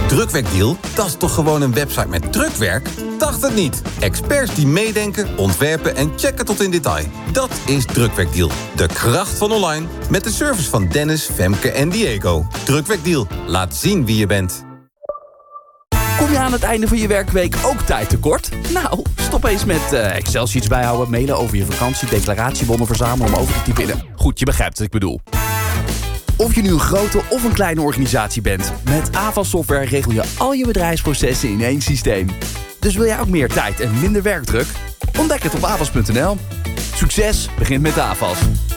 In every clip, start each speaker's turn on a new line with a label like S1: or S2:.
S1: Drukwerkdeal? Dat is toch gewoon een website met drukwerk? Dacht het niet. Experts die meedenken, ontwerpen en checken tot in detail. Dat is Drukwerkdeal. De kracht van online. Met de service van Dennis, Femke en Diego. Drukwerkdeal. Laat zien wie je bent.
S2: Kom je aan het einde van je werkweek ook tijd tekort? Nou, stop eens met Excel-sheets bijhouden, mailen over je vakantie, declaratiebonnen verzamelen om over te typen. Goed, je begrijpt wat ik bedoel. Of je nu een grote of een kleine organisatie bent, met Avas Software regel je al je bedrijfsprocessen in één systeem. Dus wil jij ook meer tijd en minder werkdruk? Ontdek het op avas.nl. Succes begint met Avas.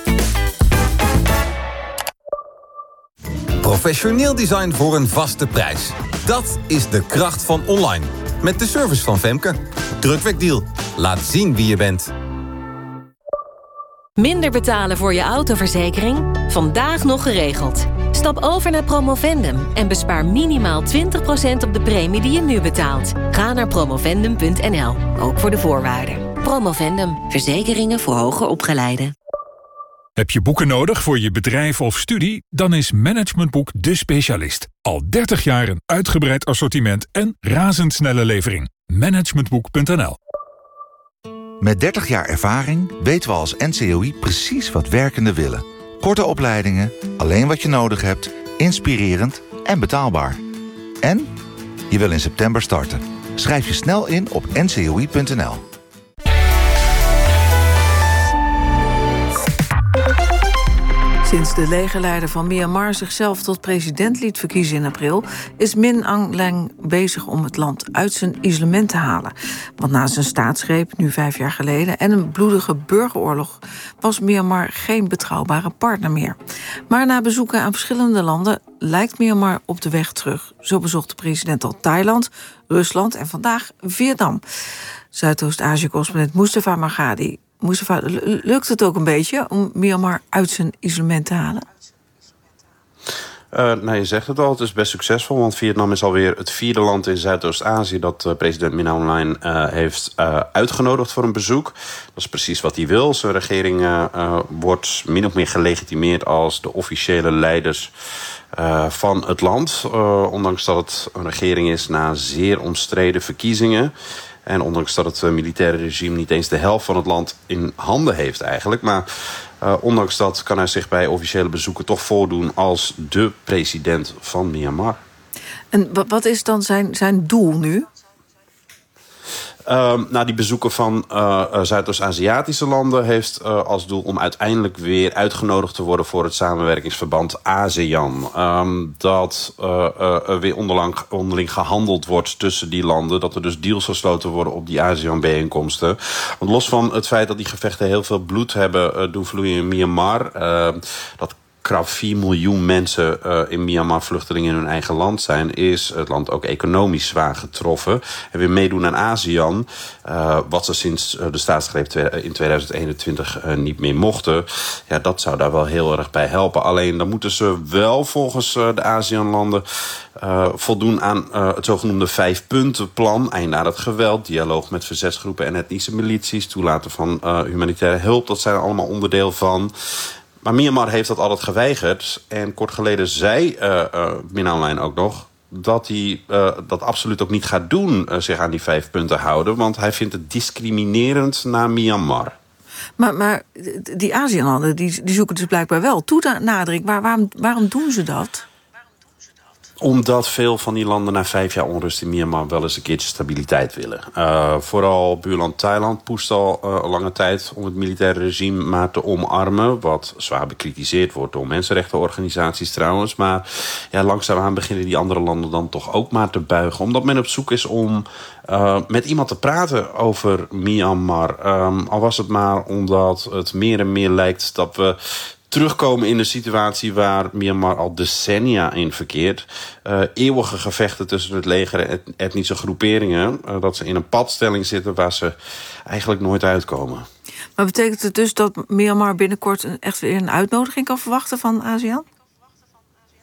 S1: Professioneel design voor een vaste prijs. Dat is de kracht van online. Met de service van Femke. Drukwerkdeal. Laat zien wie je bent.
S3: Minder betalen voor je autoverzekering? Vandaag nog geregeld. Stap over naar Promovendum en bespaar minimaal 20% op de premie die je nu betaalt. Ga naar promovendum.nl, ook voor de voorwaarden. Promovendum, verzekeringen voor hoger opgeleiden.
S4: Heb je boeken nodig voor je bedrijf of studie? Dan is Managementboek de specialist. Al 30 jaar een uitgebreid assortiment en razendsnelle levering. Managementboek.nl.
S5: Met 30 jaar ervaring weten we als NCOI precies wat werkenden willen. Korte opleidingen, alleen wat je nodig hebt, inspirerend en betaalbaar. En je wil in september starten. Schrijf je snel in op ncoi.nl.
S6: Sinds de legerleider van Myanmar zichzelf tot president liet verkiezen in april, is Min Aung Hlaing bezig om het land uit zijn isolement te halen. Want na zijn staatsgreep, nu 5 jaar geleden, en een bloedige burgeroorlog was Myanmar geen betrouwbare partner meer. Maar na bezoeken aan verschillende landen lijkt Myanmar op de weg terug. Zo bezocht de president al Thailand, Rusland en vandaag Vietnam. Zuidoost-Azië-correspondent Mustafa Margadi. Mustafa, lukt het ook een beetje om Myanmar uit zijn isolement te halen?
S7: Nou, je zegt het al, het is best succesvol. Want Vietnam is alweer het 4e land in Zuidoost-Azië dat president Min Aung Hlaing heeft uitgenodigd voor een bezoek. Dat is precies wat hij wil. Zijn regering wordt min of meer gelegitimeerd als de officiële leiders van het land. Ondanks dat het een regering is na zeer omstreden verkiezingen. En ondanks dat het militaire regime niet eens de helft van het land in handen heeft eigenlijk. Maar ondanks dat kan hij zich bij officiële bezoeken toch voordoen als de president van Myanmar.
S6: En wat is dan zijn doel nu?
S7: Die bezoeken van Zuidoost-Aziatische landen heeft als doel om uiteindelijk weer uitgenodigd te worden voor het samenwerkingsverband ASEAN. Dat weer onderling gehandeld wordt tussen die landen. Dat er dus deals gesloten worden op die ASEAN-bijeenkomsten. Want los van het feit dat die gevechten heel veel bloed hebben doen vloeien in Myanmar. Dat krap 4 miljoen mensen in Myanmar vluchtelingen in hun eigen land zijn, is het land ook economisch zwaar getroffen. En weer meedoen aan ASEAN, wat ze sinds de staatsgreep in 2021 niet meer mochten. Ja, dat zou daar wel heel erg bij helpen. Alleen dan moeten ze wel volgens de ASEAN-landen voldoen aan het zogenoemde 5-puntenplan. Einde aan het geweld, dialoog met verzetsgroepen en etnische milities, toelaten van humanitaire hulp. Dat zijn er allemaal onderdeel van. Maar Myanmar heeft dat altijd geweigerd. En kort geleden zei Min Aung Hlaing ook nog dat hij dat absoluut ook niet gaat doen, zich aan die 5 punten houden. Want hij vindt het discriminerend naar Myanmar.
S6: Maar die ASEAN-landen die zoeken dus blijkbaar wel toenadering. Waarom doen ze dat?
S7: Omdat veel van die landen na 5 jaar onrust in Myanmar wel eens een keertje stabiliteit willen. Vooral buurland Thailand poest al lange tijd om het militaire regime maar te omarmen. Wat zwaar bekritiseerd wordt door mensenrechtenorganisaties trouwens. Maar ja, langzaamaan beginnen die andere landen dan toch ook maar te buigen. Omdat men op zoek is om met iemand te praten over Myanmar. Al was het maar omdat het meer en meer lijkt dat we terugkomen in de situatie waar Myanmar al decennia in verkeert. Eeuwige gevechten tussen het leger en etnische groeperingen. Dat ze in een padstelling zitten waar ze eigenlijk nooit uitkomen.
S6: Maar betekent het dus dat Myanmar binnenkort echt weer een uitnodiging kan verwachten van ASEAN?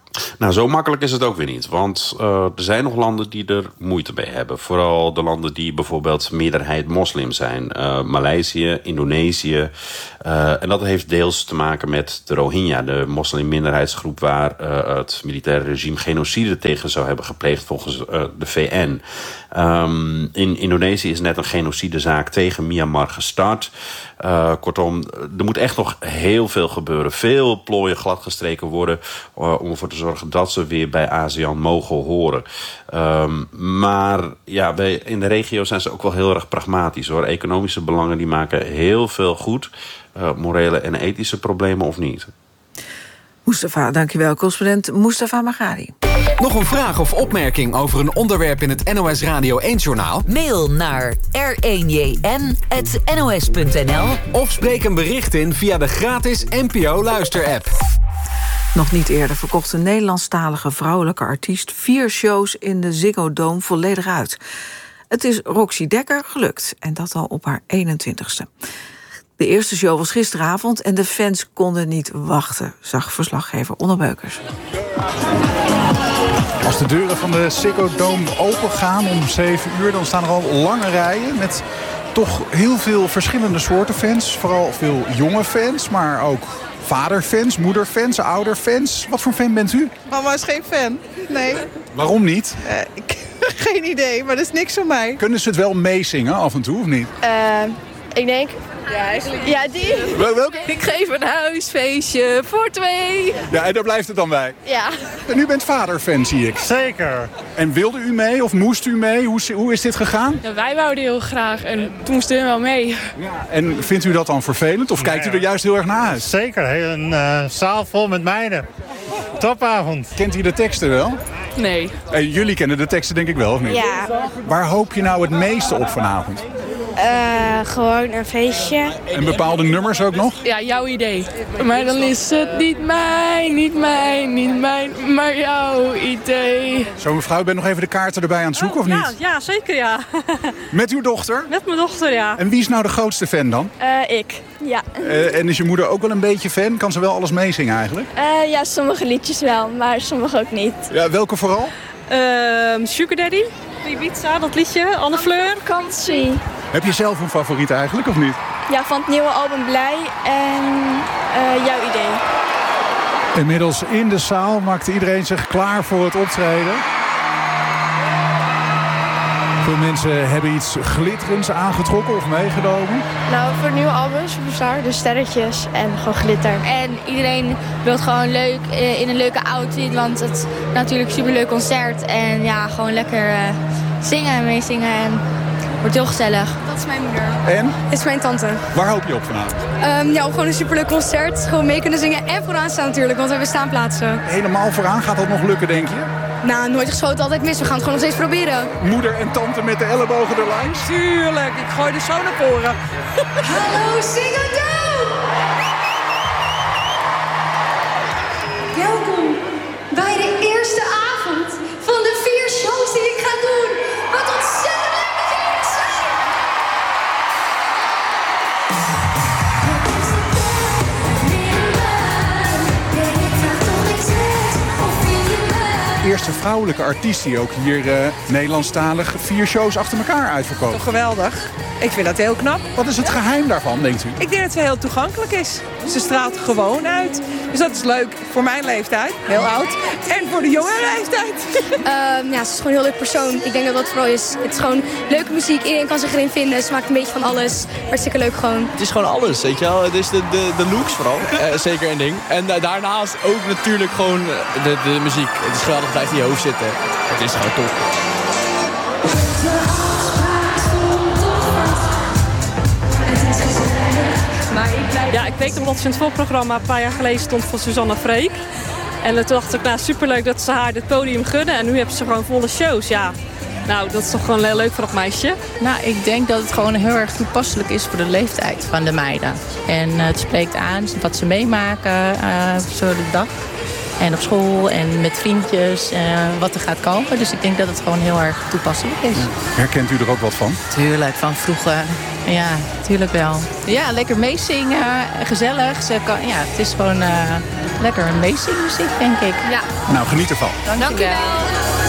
S7: Nou, zo makkelijk is het ook weer niet. Want er zijn nog landen die er moeite mee hebben. Vooral de landen die bijvoorbeeld meerderheid moslim zijn. Maleisië, Indonesië. En dat heeft deels te maken met de Rohingya, de moslimminderheidsgroep waar het militaire regime genocide tegen zou hebben gepleegd volgens de VN. In Indonesië is net een genocidezaak tegen Myanmar gestart. Kortom, er moet echt nog heel veel gebeuren. Veel plooien gladgestreken worden om ervoor te zorgen dat ze weer bij ASEAN mogen horen. Maar ja, in de regio zijn ze ook wel heel erg pragmatisch, hoor. Economische belangen die maken heel veel goed. Morele en ethische problemen of niet.
S6: Mustafa, dankjewel. Correspondent Mustafa Magari.
S8: Nog een vraag of opmerking over een onderwerp in het NOS Radio 1-journaal?
S9: Mail naar r1jn@nos.nl
S8: Of spreek een bericht in via de gratis NPO Luister-app.
S6: Nog niet eerder verkocht een Nederlandstalige vrouwelijke artiest 4 shows in de Ziggo Dome volledig uit. Het is Roxy Dekker gelukt, en dat al op haar 21ste. De eerste show was gisteravond en de fans konden niet wachten, zag verslaggever Onno Beukers.
S10: Als de deuren van de Ziggo Dome open gaan om 7 uur... dan staan er al lange rijen met toch heel veel verschillende soorten fans. Vooral veel jonge fans, maar ook vaderfans, moederfans, ouderfans. Wat voor fan bent u?
S11: Mama is geen fan, nee.
S10: Waarom niet?
S11: Geen idee, maar dat is niks voor mij.
S10: Kunnen ze het wel meezingen af en toe, of niet?
S12: Ik denk...
S11: Ja, eigenlijk.
S12: Ja, die.
S10: Welke?
S12: Ik geef een huisfeestje voor 2.
S10: Ja, en daar blijft het dan bij.
S12: Ja.
S10: En u bent vaderfan, zie ik.
S13: Zeker.
S10: En wilde u mee of moest u mee? Hoe is dit gegaan?
S12: Ja, wij wouden heel graag en toen moesten we wel mee.
S10: Ja. En vindt u dat dan vervelend of kijkt u er juist heel erg naar uit?
S13: Zeker. Een zaal vol met meiden. Topavond.
S10: Kent u de teksten wel?
S12: Nee.
S10: En jullie kennen de teksten denk ik wel, of niet?
S12: Ja.
S10: Waar hoop je nou het meeste op vanavond?
S12: Gewoon een feestje.
S10: En bepaalde nummers ook nog?
S12: Ja, jouw idee. Maar dan is het niet mijn, maar jouw idee.
S10: Zo mevrouw, u bent nog even de kaarten erbij aan het zoeken, of niet?
S12: Ja, zeker ja.
S10: Met uw dochter?
S12: Met mijn dochter, ja.
S10: En wie is nou de grootste fan dan?
S12: Ik. Ja.
S10: En is je moeder ook wel een beetje fan? Kan ze wel alles meezingen eigenlijk?
S12: Ja, sommige liedjes wel, maar sommige ook niet.
S10: Ja, welke vooral?
S12: Sugar Daddy, Ibiza, dat liedje, Anne Fleur. Vakantie.
S10: Heb je zelf een favoriet eigenlijk, of niet?
S12: Ja, van het nieuwe album Blij en jouw idee.
S10: Inmiddels in de zaal maakte iedereen zich klaar voor het optreden. Veel mensen hebben iets glitterends aangetrokken of meegenomen.
S12: Nou, voor het nieuwe album Superstar, dus sterretjes en gewoon glitter. En iedereen wil gewoon leuk in een leuke outfit, want het is natuurlijk een superleuk concert. En ja, gewoon lekker zingen en meezingen en wordt heel gezellig. Dat is mijn moeder.
S10: En?
S12: Dit is mijn tante.
S10: Waar hoop je op vanavond?
S12: Ja, gewoon een superleuk concert. Gewoon mee kunnen zingen en vooraan staan natuurlijk, want we hebben staanplaatsen.
S10: Helemaal vooraan, gaat dat nog lukken, denk je?
S12: Nou, nooit geschoten, altijd mis. We gaan het gewoon nog steeds proberen.
S10: Moeder en tante met de ellebogen erlangs?
S11: Tuurlijk, ik gooi er zo naar voren.
S12: Hallo, Ziggo Dome!
S14: Welkom bij de eerste avond van de 4 shows die ik ga doen. Wat ontzettend leuk dat jullie er zijn!
S10: Eerste vrouwelijke artiest die ook hier Nederlandstalig 4 shows achter elkaar uitverkoopt.
S11: Toch geweldig. Ik vind dat heel knap.
S10: Wat is het geheim daarvan, denkt u?
S11: Ik denk dat ze heel toegankelijk is. Ze straalt gewoon uit. Dus dat is leuk voor mijn leeftijd, heel oud. En voor de jongere leeftijd.
S12: Ja, ze is gewoon een heel leuk persoon. Ik denk dat dat vooral is. Het is gewoon leuke muziek. Iedereen kan zich erin vinden. Ze maakt een beetje van alles. Hartstikke leuk gewoon.
S15: Het is gewoon alles, weet je wel. Het is de looks vooral. Zeker een ding. En daarnaast ook natuurlijk gewoon de muziek. Het is geweldig, het blijft in je hoofd zitten. Het is gewoon top.
S12: Ja, ik weet omdat ze in het voorprogramma een paar jaar geleden stond van Suzanne Freek. En toen dacht ik, nou superleuk dat ze haar dit podium gunnen. En nu hebben ze gewoon volle shows, ja. Nou, dat is toch gewoon heel leuk voor dat meisje.
S16: Nou, ik denk dat het gewoon heel erg toepasselijk is voor de leeftijd van de meiden. En het spreekt aan wat ze meemaken zo de dag. En op school en met vriendjes, wat er gaat komen. Dus ik denk dat het gewoon heel erg toepasselijk is.
S10: Herkent u er ook wat van?
S16: Tuurlijk, van vroeger. Ja, tuurlijk wel. Ja, lekker meezingen, gezellig. Het is gewoon lekker een meezingmuziek, denk ik.
S12: Ja.
S10: Nou, geniet ervan.
S12: Dank u wel.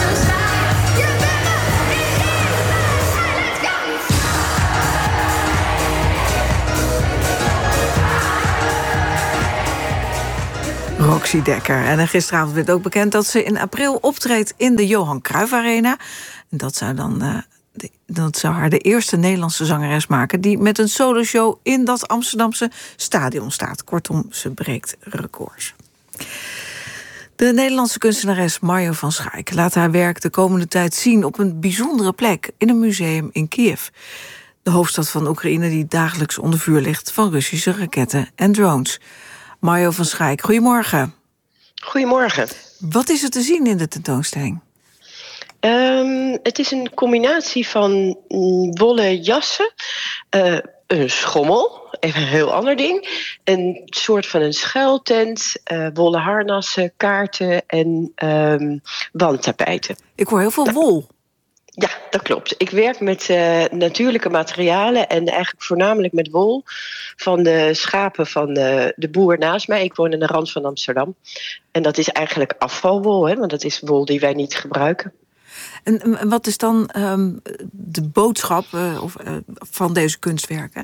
S6: Roxy Dekker. En gisteravond werd ook bekend dat ze in april optreedt in de Johan Cruijff Arena. En dat zou haar de eerste Nederlandse zangeres maken die met een soloshow in dat Amsterdamse stadion staat. Kortom, ze breekt records. De Nederlandse kunstenares Marjo van Schaik laat haar werk de komende tijd zien op een bijzondere plek in een museum in Kiev. De hoofdstad van Oekraïne die dagelijks onder vuur ligt van Russische raketten en drones. Marjo van Schaik, goedemorgen.
S9: Goedemorgen.
S6: Wat is er te zien in de tentoonstelling?
S9: Het is een combinatie van wollen jassen, een schommel, even een heel ander ding, een soort van een schuiltent, wollen harnassen, kaarten en wandtapijten.
S6: Ik hoor heel veel wol.
S9: Ja, dat klopt. Ik werk met natuurlijke materialen en eigenlijk voornamelijk met wol van de schapen van de boer naast mij. Ik woon aan de rand van Amsterdam. En dat is eigenlijk afvalwol, hè, want dat is wol die wij niet gebruiken.
S6: En wat is dan de boodschap van deze kunstwerken?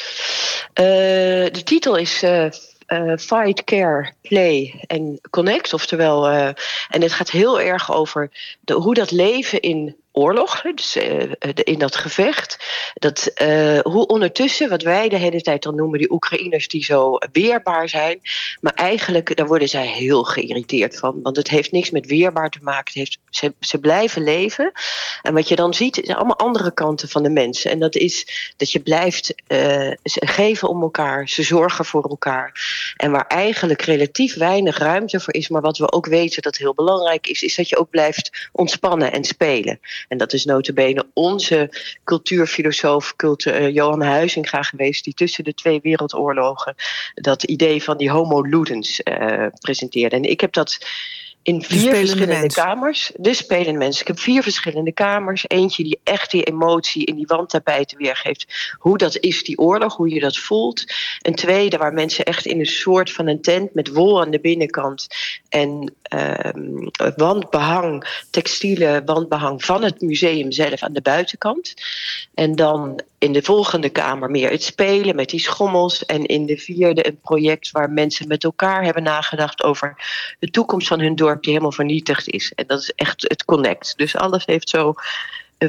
S9: De titel is Fight, Care, Play en Connect. Oftewel, en het gaat heel erg over hoe dat leven in oorlog, dus in dat gevecht, hoe ondertussen, wat wij de hele tijd dan noemen, die Oekraïners die zo weerbaar zijn, maar eigenlijk, daar worden zij heel geïrriteerd van, want het heeft niks met weerbaar te maken, ze blijven leven. En wat je dan ziet, zijn allemaal andere kanten van de mensen. En dat is dat je blijft geven om elkaar, ze zorgen voor elkaar. En waar eigenlijk relatief weinig ruimte voor is, maar wat we ook weten dat heel belangrijk is dat je ook blijft ontspannen en spelen. En dat is nota bene onze cultuurfilosoof Johan Huizinga geweest, die tussen de 2 wereldoorlogen dat idee van die homo ludens presenteerde. En ik heb dat in 4 verschillende kamers. De spelende mensen. Ik heb 4 verschillende kamers. Eentje die echt die emotie in die wandtapijten weergeeft. Hoe dat is, die oorlog, hoe je dat voelt. Een tweede waar mensen echt in een soort van een tent met wol aan de binnenkant en wandbehang, textiele wandbehang van het museum zelf aan de buitenkant. En dan in de volgende kamer meer het spelen met die schommels. En in de 4e een project waar mensen met elkaar hebben nagedacht over de toekomst van hun dorp die helemaal vernietigd is. En dat is echt het connect. Dus alles heeft zo een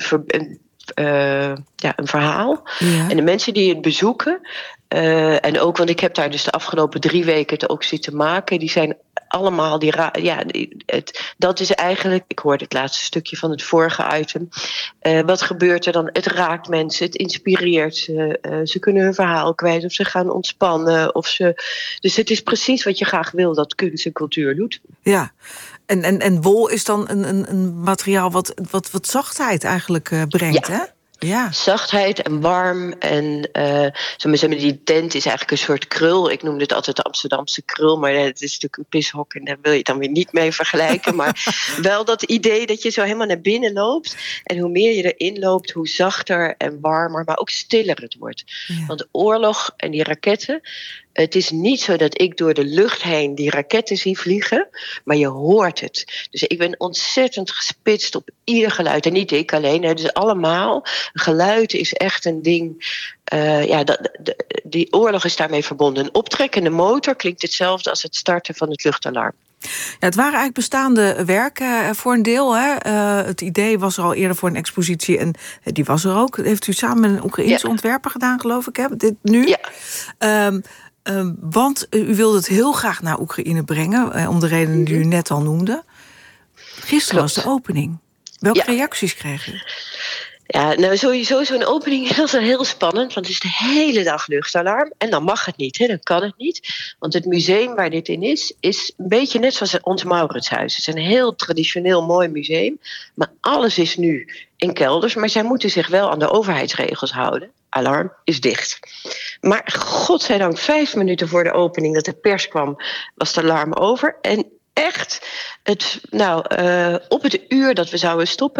S9: verhaal. Ja. En de mensen die het bezoeken, en ook, want ik heb daar dus de afgelopen 3 weken het ook zitten maken, die zijn allemaal dat is eigenlijk, ik hoorde het laatste stukje van het vorige item. Wat gebeurt er dan? Het raakt mensen, het inspireert ze. Ze kunnen hun verhaal kwijt of ze gaan ontspannen. Dus het is precies wat je graag wil dat kunst en cultuur doet. Ja, en wol is dan een materiaal wat zachtheid eigenlijk brengt, hè? Ja. Zachtheid en warm. En die tent is eigenlijk een soort krul. Ik noemde het altijd de Amsterdamse krul, maar het is natuurlijk een pishok en daar wil je het dan weer niet mee vergelijken. Maar wel dat idee dat je zo helemaal naar binnen loopt. En hoe meer je erin loopt, hoe zachter en warmer, maar ook stiller het wordt. Ja. Want de oorlog en die raketten, het is niet zo dat ik door de lucht heen die raketten zie vliegen, maar je hoort het. Dus ik ben ontzettend gespitst op ieder geluid. En niet ik alleen, hè, dus allemaal. Geluid is echt een ding. Die oorlog is daarmee verbonden. Een optrekkende motor klinkt hetzelfde als het starten van het luchtalarm. Ja, het waren eigenlijk bestaande werken voor een deel. Hè. Het idee was er al eerder voor een expositie en die was er ook. Heeft u samen met een Oekraïense ontwerper gedaan, geloof ik, hè? Dit nu? Ja. Want u wilde het heel graag naar Oekraïne brengen, om de redenen die u net al noemde. Gisteren was de opening. Welke reacties kreeg u? Ja, nou sowieso zo'n opening is wel heel spannend, want het is de hele dag luchtalarm. En dan mag het niet, hè? Dan kan het niet. Want het museum waar dit in is een beetje net zoals ons Mauritshuis. Het is een heel traditioneel mooi museum, maar alles is nu in kelders. Maar zij moeten zich wel aan de overheidsregels houden. Alarm is dicht. Maar godzijdank 5 minuten voor de opening dat de pers kwam, was het alarm over. En echt, op het uur dat we zouden stoppen,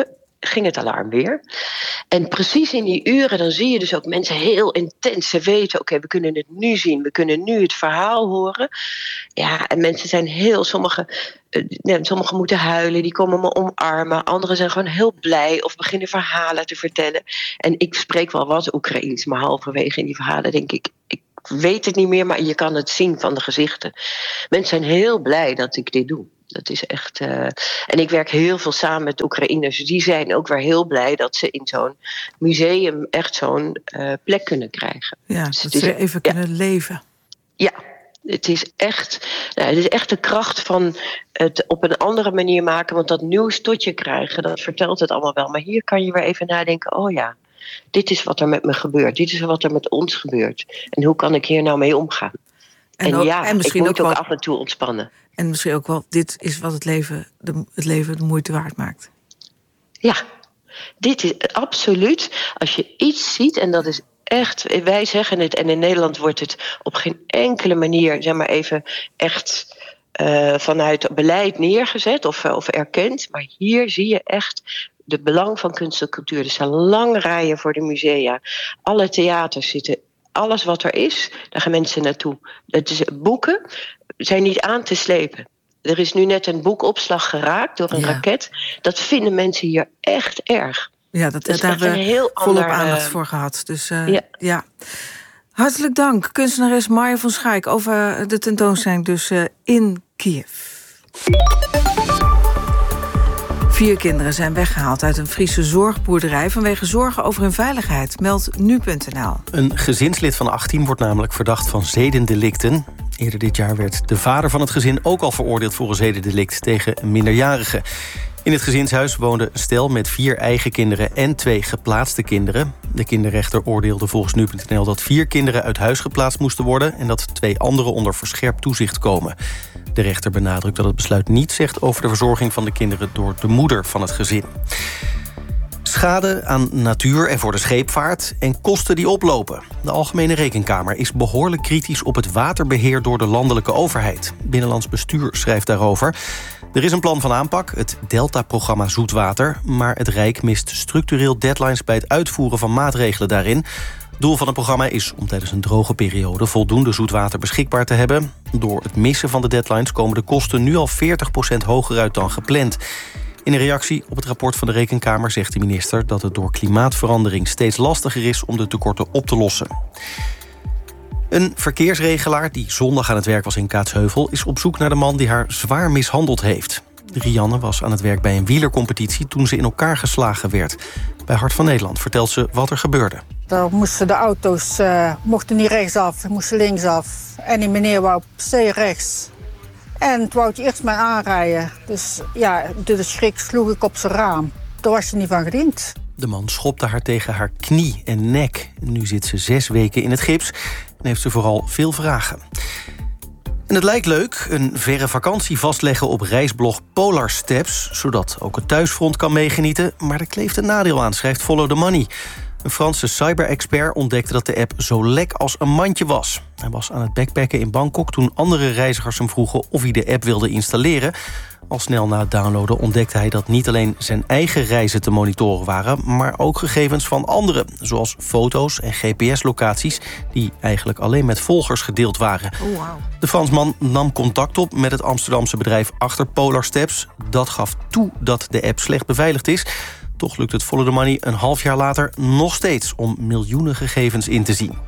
S9: ging het alarm weer. En precies in die uren, dan zie je dus ook mensen heel intens. Ze weten, oké, we kunnen het nu zien. We kunnen nu het verhaal horen. Ja, en mensen zijn sommigen moeten huilen, die komen me omarmen. Anderen zijn gewoon heel blij of beginnen verhalen te vertellen. En ik spreek wel wat Oekraïens, maar halverwege in die verhalen denk ik weet het niet meer, maar je kan het zien van de gezichten. Mensen zijn heel blij dat ik dit doe. Dat is echt. En ik werk heel veel samen met Oekraïners. Die zijn ook weer heel blij dat ze in zo'n museum echt zo'n plek kunnen krijgen.
S6: Ja,
S9: dus
S6: dat ze even kunnen leven.
S9: Ja, het is echt de kracht van het op een andere manier maken. Want dat nieuws tot je krijgen, dat vertelt het allemaal wel. Maar hier kan je weer even nadenken, oh ja, dit is wat er met me gebeurt. Dit is wat er met ons gebeurt. En hoe kan ik hier nou mee omgaan? En misschien ik moet ook af en toe ontspannen.
S6: En misschien ook wel, dit is wat het leven de moeite waard maakt.
S9: Ja, dit is absoluut. Als je iets ziet, en dat is echt, wij zeggen het, en in Nederland wordt het op geen enkele manier, zeg maar even, echt vanuit beleid neergezet of erkend. Maar hier zie je echt de belang van kunst en cultuur. Er staan lange rijen voor de musea. Alle theaters zitten. Alles wat er is, daar gaan mensen naartoe. Boeken zijn niet aan te slepen. Er is nu net een boekopslag geraakt door een raket. Dat vinden mensen hier echt erg.
S6: Ja, daar hebben we volop aandacht voor gehad. Dus ja. Hartelijk dank, kunstenares Marja van Schaik, over de tentoonstelling dus in Kiev. 4 kinderen zijn weggehaald uit een Friese zorgboerderij vanwege zorgen over hun veiligheid, meldt nu.nl.
S17: Een gezinslid van 18 wordt namelijk verdacht van zedendelicten. Eerder dit jaar werd de vader van het gezin ook al veroordeeld voor een zedendelict tegen een minderjarige. In het gezinshuis woonde een stel met 4 eigen kinderen en 2 geplaatste kinderen. De kinderrechter oordeelde volgens nu.nl dat 4 kinderen uit huis geplaatst moesten worden en dat 2 anderen onder verscherpt toezicht komen. De rechter benadrukt dat het besluit niet zegt over de verzorging van de kinderen door de moeder van het gezin. Schade aan natuur en voor de scheepvaart en kosten die oplopen. De Algemene Rekenkamer is behoorlijk kritisch op het waterbeheer door de landelijke overheid. Binnenlands Bestuur schrijft daarover. Er is een plan van aanpak, het Delta-programma Zoetwater, maar het Rijk mist structureel deadlines bij het uitvoeren van maatregelen daarin. Doel van het programma is om tijdens een droge periode voldoende zoetwater beschikbaar te hebben. Door het missen van de deadlines komen de kosten nu al 40% hoger uit dan gepland. In een reactie op het rapport van de Rekenkamer zegt de minister dat het door klimaatverandering steeds lastiger is om de tekorten op te lossen. Een verkeersregelaar die zondag aan het werk was in Kaatsheuvel is op zoek naar de man die haar zwaar mishandeld heeft. Rianne was aan het werk bij een wielercompetitie toen ze in elkaar geslagen werd. Bij Hart van Nederland vertelt ze wat er gebeurde.
S18: Daar moesten de auto's mochten niet rechtsaf, moesten linksaf. En die meneer wou per se rechts. En toen wou hij eerst mij aanrijden. Dus ja, door de schrik sloeg ik op zijn raam. Daar was je niet van gediend.
S17: De man schopte haar tegen haar knie en nek. Nu zit ze 6 weken in het gips en heeft ze vooral veel vragen. En het lijkt leuk, een verre vakantie vastleggen op reisblog Polar Steps, zodat ook het thuisfront kan meegenieten. Maar er kleeft een nadeel aan, schrijft Follow the Money. Een Franse cyber-expert ontdekte dat de app zo lek als een mandje was. Hij was aan het backpacken in Bangkok toen andere reizigers hem vroegen of hij de app wilde installeren. Al snel na het downloaden ontdekte hij dat niet alleen zijn eigen reizen te monitoren waren, maar ook gegevens van anderen, zoals foto's en GPS-locaties die eigenlijk alleen met volgers gedeeld waren.
S6: Oh, wow.
S17: De Fransman nam contact op met het Amsterdamse bedrijf achter Polar Steps. Dat gaf toe dat de app slecht beveiligd is. Toch lukt het Follow the Money een half jaar later nog steeds om miljoenen gegevens in te zien.